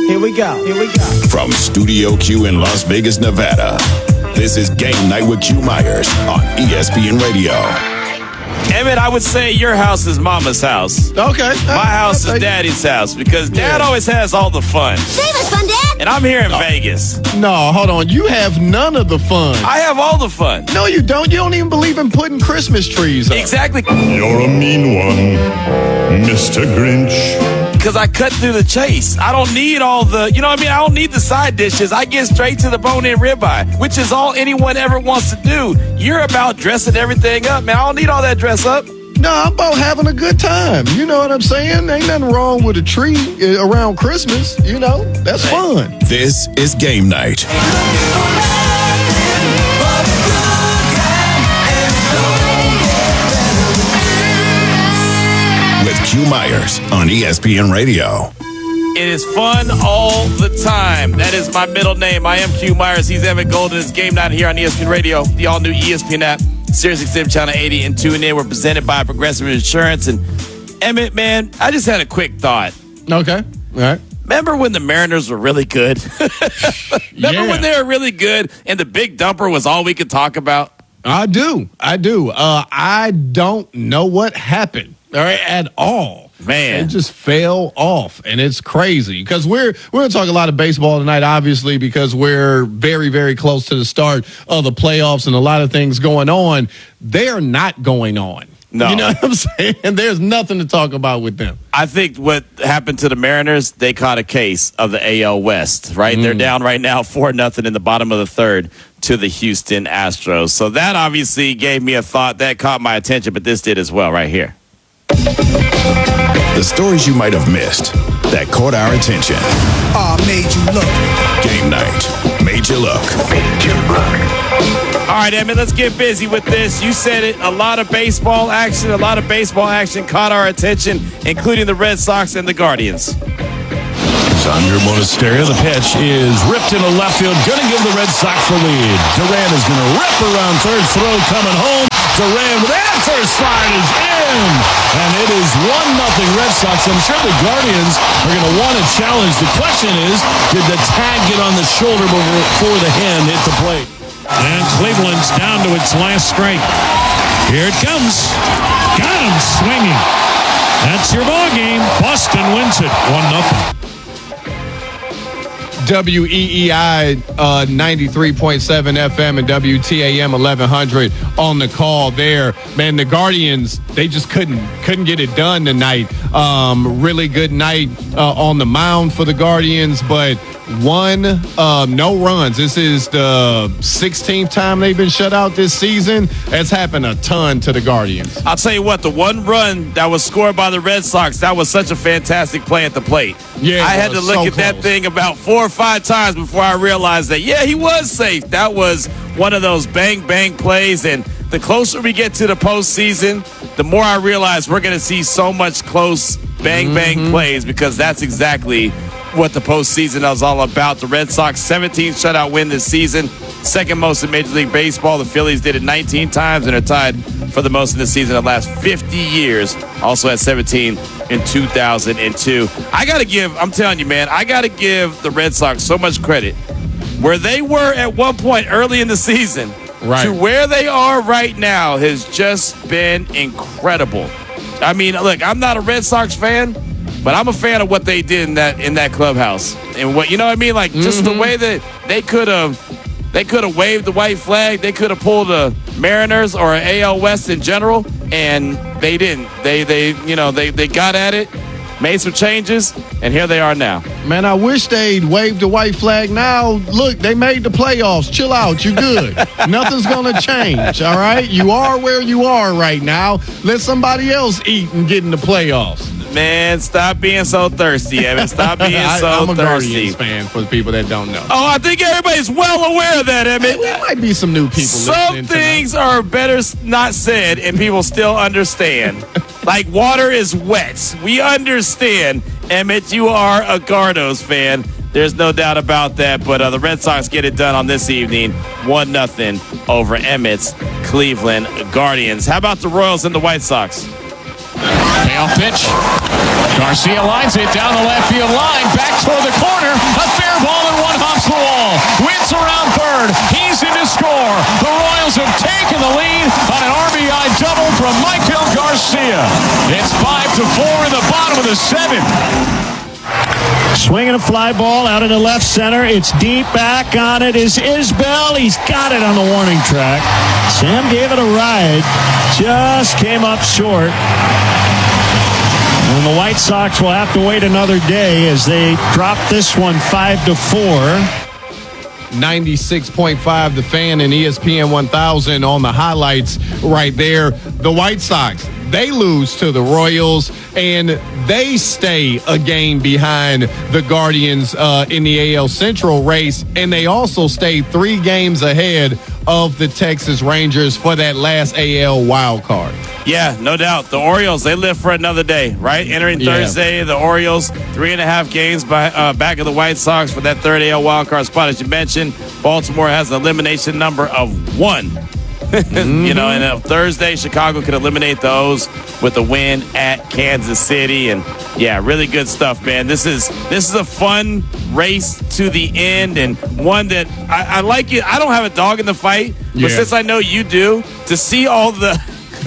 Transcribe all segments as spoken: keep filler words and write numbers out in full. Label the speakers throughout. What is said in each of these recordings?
Speaker 1: Here we go. Here we go.
Speaker 2: From Studio Q in Las Vegas, Nevada, this is Game Night with Q Myers on E S P N Radio.
Speaker 3: Emmett, I would say your house is mama's house.
Speaker 4: Okay.
Speaker 3: My house is daddy's house because dad
Speaker 4: Yeah.
Speaker 3: always has all the fun.
Speaker 5: Save us fun, Dad.
Speaker 3: And I'm here in Vegas.
Speaker 4: No, hold on. You have none of the fun.
Speaker 3: I have all the fun.
Speaker 4: No, you don't. You don't even believe in putting Christmas trees up.
Speaker 3: Exactly.
Speaker 6: You're a mean one, Mister Grinch.
Speaker 3: Because I cut through the chase. I don't need all the, you know what I mean? I don't need the side dishes. I get straight to the bone-in ribeye, which is all anyone ever wants to do. You're about dressing everything up, man. I don't need all that dress up.
Speaker 4: No, I'm about having a good time. You know what I'm saying? Ain't nothing wrong with a tree uh, around Christmas. You know, that's fun.
Speaker 2: This is Game Night. With Q Myers on E S P N Radio.
Speaker 3: It is fun all the time. That is my middle name. I am Q Myers. He's Emmett Golden. It's Game Night here on E S P N Radio, the all-new E S P N app, Sirius X M Channel eighty, and tune in. We're presented by Progressive Insurance. And Emmett, man, I just had a quick thought.
Speaker 4: Okay. All right.
Speaker 3: Remember when the Mariners were really good? Remember
Speaker 4: Yeah.
Speaker 3: when they were really good and the big dumper was all we could talk about?
Speaker 4: I do. I do. Uh, I don't know what happened. All right, at all.
Speaker 3: Man.
Speaker 4: It just fell off, and it's crazy because we're we're going to talk a lot of baseball tonight, obviously, because we're very, very close to the start of the playoffs and a lot of things going on. They are not going on.
Speaker 3: No.
Speaker 4: You know what I'm saying? There's nothing to talk about with them.
Speaker 3: I think what happened to the Mariners, they caught a case of the A L West, right? Mm. They're down right now four nothing in the bottom of the third to the Houston Astros. So that obviously gave me a thought that caught my attention, but this did as well right here.
Speaker 2: The stories you might have missed that caught our attention.
Speaker 1: Aw, made you look.
Speaker 2: Game Night made you look. Made you look.
Speaker 3: All right, Emmett, let's get busy with this. You said it, a lot of baseball action, a lot of baseball action caught our attention, including the Red Sox and the Guardians.
Speaker 7: Sandro Monasterio, the pitch is ripped into left field, going to give the Red Sox the lead. Duran is going to rip around third, throw coming home. Duran with that first slide is in, and it is one nothing Red Sox. I'm sure the Guardians are going to want a challenge. The question is, did the tag get on the shoulder before the hand hit the plate?
Speaker 8: And Cleveland's down to its last strike. Here it comes. Got him swinging. That's your ball game. Boston wins it one nothing.
Speaker 4: W E E I uh, ninety-three point seven F M and W T A M eleven hundred on the call there. Man, the Guardians, they just couldn't couldn't get it done tonight. Um, really good night uh, on the mound for the Guardians, but one, uh, no runs. This is the sixteenth time they've been shut out this season. That's happened a ton to the Guardians.
Speaker 3: I'll tell you what, the one run that was scored by the Red Sox, that was such a fantastic play at the plate.
Speaker 4: Yeah,
Speaker 3: I had to look
Speaker 4: so
Speaker 3: at that
Speaker 4: close.
Speaker 3: thing about four or five times before I realized that, yeah, he was safe. That was one of those bang-bang plays, and the closer we get to the postseason, the more I realize we're going to see so much close bang-bang mm-hmm. plays because that's exactly what the postseason is all about. The Red Sox, seventeenth shutout win this season, second most in Major League Baseball. The Phillies did it nineteen times and are tied for the most in the season in the last fifty years. Also at seventeen in two thousand two. I got to give, I'm telling you, man, I got to give the Red Sox so much credit. Where they were at one point early in the season
Speaker 4: right.
Speaker 3: to where they are right now has just been incredible. I mean, look, I'm not a Red Sox fan, but I'm a fan of what they did in that in that clubhouse. And what, you know what I mean? Like, just mm-hmm. the way that they could have they could have waved the white flag. They could have pulled the Mariners or A L West in general, and they didn't. They, they you know, they, they got at it, made some changes, and here they are now.
Speaker 4: Man, I wish they'd waved the white flag now. Look, they made the playoffs. Chill out. You good. Nothing's going to change, all right? You are where you are right now. Let somebody else eat and get in the playoffs.
Speaker 3: Man, stop being so thirsty, Evan. Stop being so
Speaker 4: I, I'm a
Speaker 3: thirsty.
Speaker 4: Guardians fan for the people that don't know.
Speaker 3: Oh, I think everybody's well aware of that, Emmett.
Speaker 4: There might be some new people
Speaker 3: Some
Speaker 4: listening
Speaker 3: things
Speaker 4: tonight.
Speaker 3: are better not said, and people still understand. Like water is wet. We understand, Emmett. You are a Gardos fan. There's no doubt about that. But uh, the Red Sox get it done on this evening, one nothing over Emmett's Cleveland Guardians. How about the Royals and the White Sox?
Speaker 7: Payoff pitch. Garcia lines it down the left field line. Back toward the corner. A fair ball and one hops the wall. Wins around third. He's in to score. The Royals have taken the lead on an R B I double from Michael Garcia. It's five to four in the bottom of the seventh.
Speaker 8: Swinging a fly ball out into left center. It's deep. Back on it is Isbell. He's got it on the warning track. Sam gave it a ride. Just came up short. And the White Sox will have to wait another day as they drop this one five to four.
Speaker 4: ninety-six point five The Fan and E S P N one thousand on the highlights right there. The White Sox, they lose to the Royals, and they stay a game behind the Guardians uh, in the A L Central race, and they also stay three games ahead of the Texas Rangers for that last A L wild card.
Speaker 3: Yeah, no doubt. The Orioles, they live for another day, right? Entering
Speaker 4: Yeah.
Speaker 3: Thursday, the Orioles, three and a half games by, uh, back of the White Sox for that third A L wildcard spot. As you mentioned, Baltimore has an elimination number of one. Mm-hmm. You know, and uh, Thursday, Chicago could eliminate those with a win at Kansas City. And, yeah, really good stuff, man. This is this is a fun race to the end, and one that I, I like it. I don't have a dog in the fight, but
Speaker 4: Yeah.
Speaker 3: since I know you do, to see all the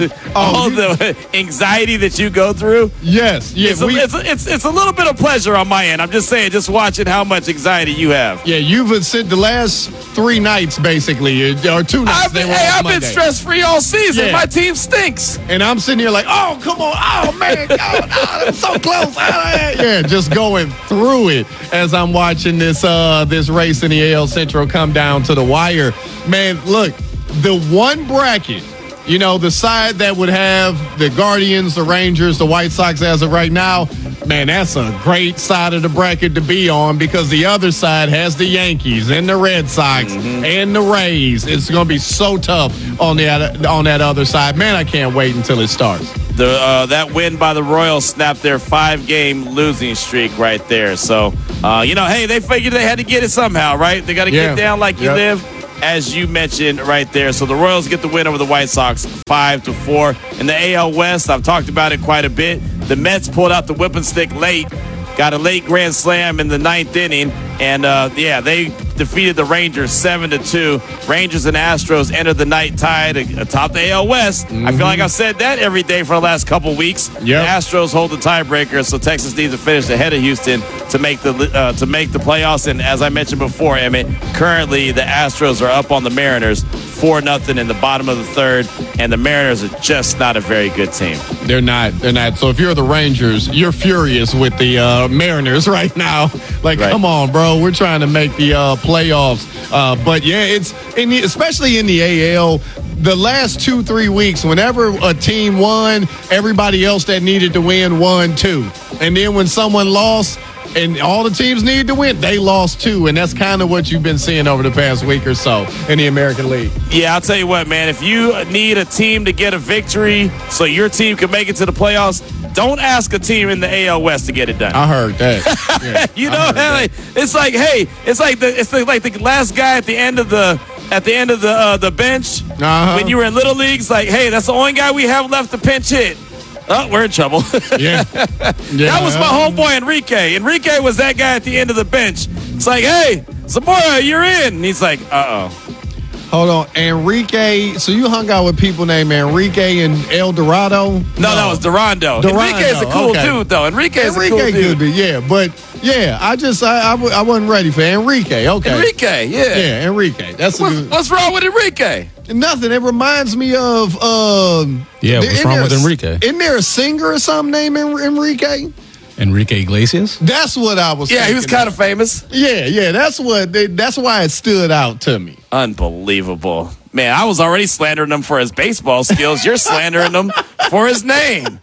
Speaker 3: all
Speaker 4: you-
Speaker 3: the anxiety that you go through.
Speaker 4: Yes, yeah,
Speaker 3: It's a,
Speaker 4: we,
Speaker 3: it's, a, it's, it's a little bit of pleasure on my end. I'm just saying, just watching how much anxiety you have.
Speaker 4: yeah, you've said the last three nights basically, or two nights.
Speaker 3: I've been,
Speaker 4: they were
Speaker 3: hey,
Speaker 4: on
Speaker 3: I've been
Speaker 4: Monday.
Speaker 3: stress-free all season.
Speaker 4: Yeah.
Speaker 3: My team stinks.
Speaker 4: And I'm sitting here like, oh, come on. Oh, man. Oh, no, I'm so close. Yeah, just going through it as I'm watching this uh, this race in the A L Central come down to the wire. Man, look, the one bracket, you know, the side that would have the Guardians, the Rangers, the White Sox as of right now, man, that's a great side of the bracket to be on, because the other side has the Yankees and the Red Sox
Speaker 3: Mm-hmm.
Speaker 4: and the Rays. It's going to be so tough on the on that other side. Man, I can't wait until it starts.
Speaker 3: The uh, that win by the Royals snapped their five-game losing streak right there. So, uh, you know, hey, they figured they had to get it somehow, right? They got to
Speaker 4: Yeah.
Speaker 3: get down like you
Speaker 4: Yep.
Speaker 3: live, as you mentioned right there. So the Royals get the win over the White Sox, five to four. In the A L West, I've talked about it quite a bit. The Mets pulled out the whipping stick late, got a late grand slam in the ninth inning, and uh, yeah, they defeated the Rangers seven to two. Rangers and Astros entered the night tied atop the A L West. Mm-hmm. I feel like I've said that every day for the last couple weeks.
Speaker 4: Yep.
Speaker 3: The Astros hold the tiebreaker, so Texas needs to finish ahead of Houston to make the uh, to make the playoffs. And as I mentioned before, Emmett, currently the Astros are up on the Mariners four nothing in the bottom of the third, and the Mariners are just not a very good team.
Speaker 4: They're not. They're not. So if you're the Rangers, you're furious with the uh, Mariners right now. Like,
Speaker 3: Right.
Speaker 4: come on, bro. We're trying to make the uh, playoffs. Uh, but yeah, it's in the, especially in the A L. The last two, three weeks, whenever a team won, everybody else that needed to win won too. And then when someone lost, and all the teams needed to win, they lost too. And that's kind of what you've been seeing over the past week or so in the American League.
Speaker 3: Yeah, I'll tell you what, man. If you need a team to get a victory so your team can make it to the playoffs, don't ask a team in the A L West to get it done.
Speaker 4: I heard that. Yeah,
Speaker 3: you
Speaker 4: I
Speaker 3: know,
Speaker 4: heard that.
Speaker 3: like, it's like, hey, it's like the it's the, like the last guy at the end of the at the end of the uh, the bench
Speaker 4: Uh-huh.
Speaker 3: when you were in little leagues. Like, hey, that's the only guy we have left to pinch hit. Oh, we're in trouble.
Speaker 4: Yeah.
Speaker 3: That was my homeboy Enrique. Enrique was that guy at the end of the bench. It's like, hey, Zamora, you're in. And he's like, uh oh.
Speaker 4: Hold on, Enrique. So you hung out with people named Enrique and El Dorado?
Speaker 3: No, that was Durando.
Speaker 4: Durando,
Speaker 3: Enrique's a cool
Speaker 4: okay.
Speaker 3: dude, though. Enrique's
Speaker 4: Enrique
Speaker 3: a cool dude.
Speaker 4: could be, yeah. But yeah, I just I, I, w- I wasn't ready for Enrique. Okay,
Speaker 3: Enrique, yeah.
Speaker 4: yeah, Enrique. That's a
Speaker 3: What's,
Speaker 4: good,
Speaker 3: what's wrong with Enrique?
Speaker 4: nothing. It reminds me of um.
Speaker 5: Yeah, what's
Speaker 4: isn't
Speaker 5: wrong
Speaker 4: there
Speaker 5: with
Speaker 4: a-
Speaker 5: Enrique?
Speaker 4: Isn't there a singer or something named En- Enrique?
Speaker 5: Enrique Iglesias?
Speaker 4: That's what I was.
Speaker 3: Yeah, he was
Speaker 4: thinking
Speaker 3: kind of famous.
Speaker 4: Yeah, yeah. That's what. They, that's why it stood out to me.
Speaker 3: Unbelievable. Man, I was already slandering him for his baseball skills. You're slandering him for his name.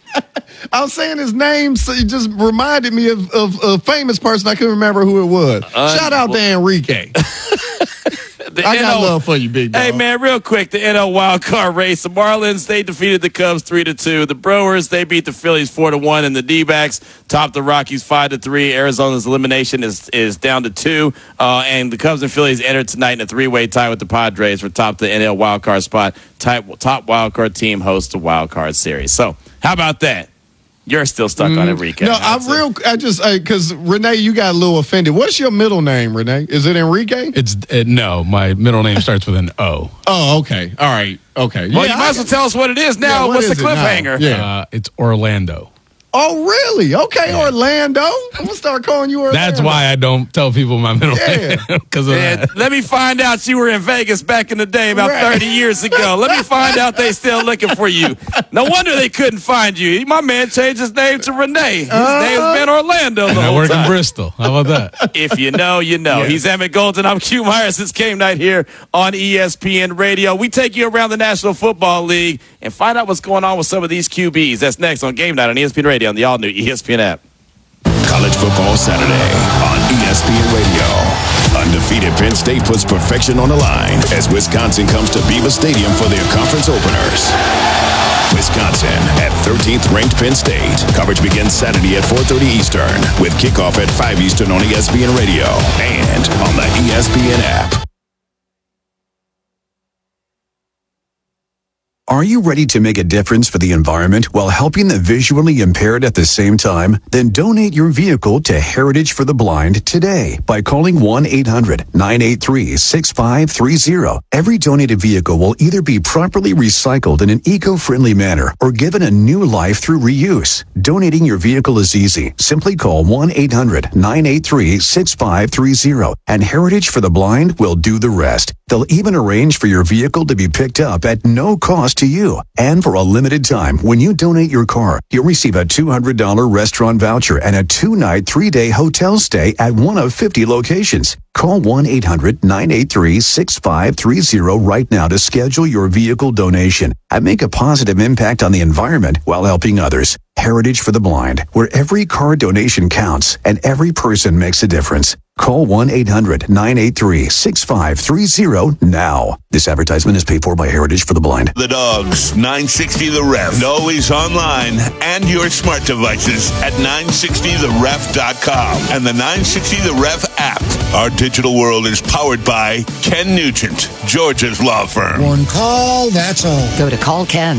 Speaker 4: I was saying his name, so it just reminded me of, of a famous person. I couldn't remember who it was. Shout out to Enrique.
Speaker 3: The
Speaker 4: I got
Speaker 3: N L
Speaker 4: love for you, big dog.
Speaker 3: Hey, man, real quick, the N L wild card race. The Marlins, they defeated the Cubs three to two. The Brewers, they beat the Phillies four to one, and the D-backs topped the Rockies five to three. Arizona's elimination is is down to two, uh, and the Cubs and Phillies entered tonight in a three-way tie with the Padres for top the N L wild card spot. Type, top wild card team hosts the wild card series. So, how about that? You're still stuck on Enrique.
Speaker 4: No, I'm
Speaker 3: That's
Speaker 4: real. I just because Renee, you got a little offended. What's your middle name, Renee? Is it Enrique?
Speaker 5: It's uh, no. My middle name starts with an O.
Speaker 4: Oh, okay. All right. Okay.
Speaker 3: Well,
Speaker 4: Yeah,
Speaker 3: you might
Speaker 4: I
Speaker 3: as well
Speaker 4: got-
Speaker 3: tell us what it is now.
Speaker 4: Yeah, what
Speaker 3: What's the
Speaker 4: is it now?
Speaker 3: cliffhanger?
Speaker 4: Yeah.
Speaker 5: Uh, it's Orlando.
Speaker 4: Oh, really? Okay, Orlando. I'm gonna start calling you Orlando.
Speaker 5: That's why I don't tell people my middle
Speaker 4: Yeah.
Speaker 5: name because of
Speaker 3: And
Speaker 5: that.
Speaker 3: let me find out you were in Vegas back in the day about
Speaker 4: Right.
Speaker 3: thirty years ago. Let me find out they still looking for you. No wonder they couldn't find you. My man changed his name to Renee. His
Speaker 4: Uh-huh.
Speaker 3: name's been Orlando the
Speaker 5: And I
Speaker 3: whole
Speaker 5: work in
Speaker 3: time.
Speaker 5: Bristol. How about that?
Speaker 3: If you know, you know.
Speaker 4: Yeah.
Speaker 3: He's Emmett Golden. I'm Q Myers. It's game night here on E S P N Radio. We take you around the National Football League and find out what's going on with some of these Q Bs. That's next on Game Night on E S P N Radio on the all-new E S P N app.
Speaker 2: College Football Saturday on E S P N Radio. Undefeated Penn State puts perfection on the line as Wisconsin comes to Beaver Stadium for their conference openers. Wisconsin at thirteenth ranked Penn State. Coverage begins Saturday at four thirty Eastern with kickoff at five Eastern on E S P N Radio and on the E S P N app.
Speaker 9: Are you ready to make a difference for the environment while helping the visually impaired at the same time? Then donate your vehicle to Heritage for the Blind today by calling one eight hundred nine eight three six five three zero. Every donated vehicle will either be properly recycled in an eco-friendly manner or given a new life through reuse. Donating your vehicle is easy. Simply call one eight hundred nine eight three six five three zero and Heritage for the Blind will do the rest. They'll even arrange for your vehicle to be picked up at no cost to you. And for a limited time, when you donate your car, you'll receive a two hundred dollars restaurant voucher and a two-night, three-day hotel stay at one of fifty locations. Call one eight hundred nine eight three six five three zero right now to schedule your vehicle donation and make a positive impact on the environment while helping others. Heritage for the Blind, where every car donation counts and every person makes a difference. Call one eight hundred nine eight three six five three zero now. This advertisement is paid for by Heritage for the Blind.
Speaker 10: The Dogs, nine sixty The Ref. Always online and your smart devices at nine sixty the ref dot com and the nine sixty The Ref app. Our digital world is powered by Ken Nugent, Georgia's law firm.
Speaker 1: One call, that's all.
Speaker 11: Go to call ken